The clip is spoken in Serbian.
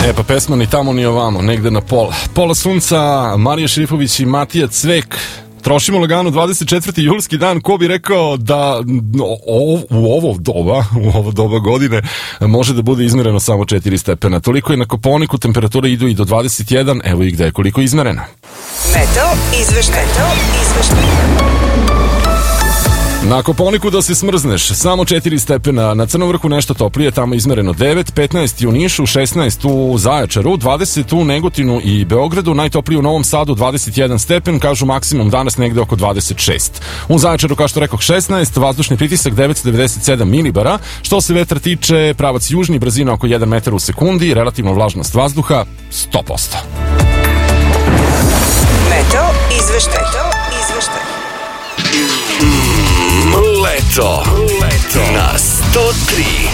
Pa pesma ni tamo ni ovamo, negde na pola sunca, Marija Šerifović i Matija Cvek. Trošimo lagano 24. julski dan, ko bi rekao da u ovo doba godine može da bude izmereno samo 4 stepena. Toliko je na Kopaoniku, temperature idu i do 21, evo i gde je koliko izmerena. Meteo izveštaj. Na Kopaoniku da se smrzneš, samo 4 stepena, na Crnom vrhu nešto toplije, tamo izmereno 9, 15 u Nišu, 16 u Zaječaru, 20 u Negotinu i Beogradu, najtoplije u Novom Sadu 21 stepen, kažu maksimum danas negde oko 26. U Zaječaru, kao što rekoh, 16, vazdušni pritisak 997 milibara, što se vetra tiče, pravac južni, brzina oko 1 metar u sekundi, relativna vlažnost vazduha 100%. Meteo izveštaj. Leto na 103.